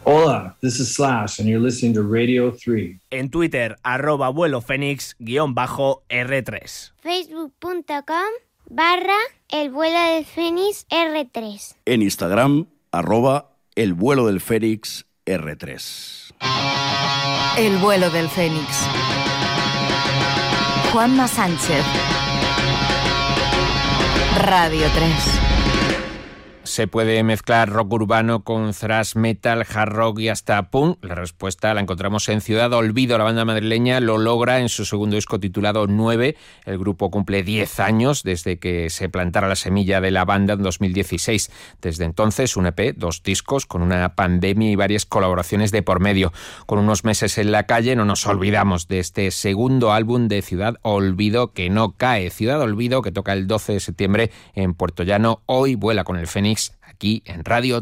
Hola, this is Slash and you're listening to Radio 3. En Twitter, @vuelofenix_R3. Facebook.com/El Vuelo del Fénix R3. En Instagram, @El Vuelo del Fénix R3. El Vuelo del Fénix. Juanma Sánchez. Radio 3. ¿Se puede mezclar rock urbano con thrash metal, hard rock y hasta punk? La respuesta la encontramos en Ciudad Olvido. La banda madrileña lo logra en su segundo disco titulado 9. El grupo cumple 10 años desde que se plantara la semilla de la banda en 2016. Desde entonces, un EP, 2 discos, con una pandemia y varias colaboraciones de por medio. Con unos meses en la calle, no nos olvidamos de este segundo álbum de Ciudad Olvido que no cae. Ciudad Olvido, que toca el 12 de septiembre en Puertollano. Hoy vuela con el Fénix aquí en Radio